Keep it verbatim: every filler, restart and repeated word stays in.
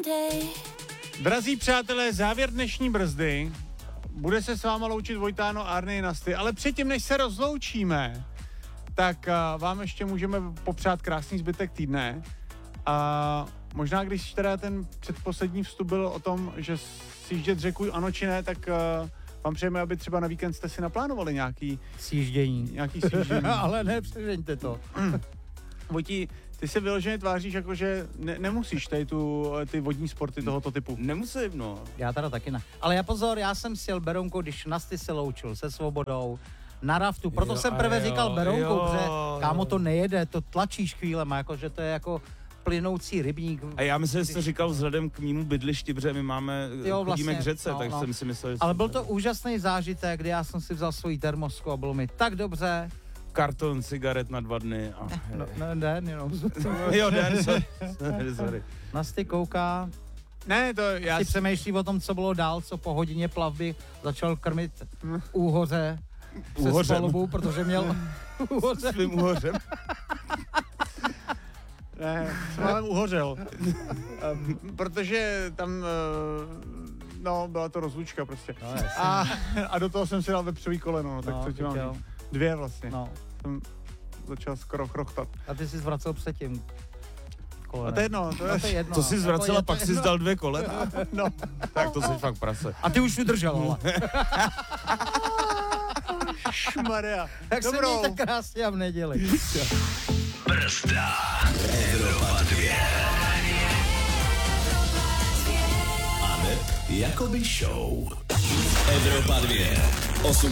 Drazí přátelé, závěr dnešní brzdy. Bude se s váma loučit Vojtáno, Arny, Nasty, ale předtím, než se rozloučíme, tak uh, vám ještě můžeme popřát krásný zbytek týdne. A možná, když teda ten předposlední vstup byl o tom, že sjíždět řeku ano či ne, tak uh, vám přejeme, aby třeba na víkend jste si naplánovali nějaký sjíždění. Nějaký sjíždění. Ale ne, přežeňte to. Vojtí, ty se vyloženě tváříš jako, že ne, nemusíš tady tu, ty vodní sporty tohoto typu. Nemusím, no. Já teda taky ne. Ale já pozor, já jsem sjel Berounkou, když Nasty se loučil se Svobodou na raftu, proto jo, jsem prvé jo, říkal Berounkou, jo, protože jo. kámo to nejede, to tlačíš chvílema, jako že to je jako plynoucí rybník. A já myslím, že jsi to říkal vzhledem k mému bydlišti, protože my máme, Jo, chodíme vlastně, k řece, no, tak no. jsem si myslel, že... Ale byl to úžasný zážitek, kdy já jsem si vzal svoji termosku a bylo mi tak dobře. Karton cigaret na dva dny a... No, no den, jenom. jo, den, sorry. sorry, sorry. Nasty kouká, Ne, to já si si... přemýšlí o tom, co bylo dál, co po hodině plavby začal krmit úhoře přes Úhořem. palubu, protože měl úhoře. Svým úhořem. Ne, jsem málem uhořel. um, protože tam, uh, no, byla to rozlučka prostě. No, jasně. a, a do toho jsem si dal vepřový koleno, no, tak No, co ti mám viděl. říct? Dvě vlastně. No. Jsem začal skoro chrochtat. A ty jsi zvracel předtím. A to je jedno. To je... No, to je jedno. To jsi no. zvracela, Jako je pak to jsi jedno. zdal dvě kolena. No. Tak to jsi fakt prase. A ty už vydržel, ale. Šmaria. Tak se Dobrou. mějte krásně a v neděli. Brzda. Evropa dvě. A neb jakoby show. Evropa dvě. osm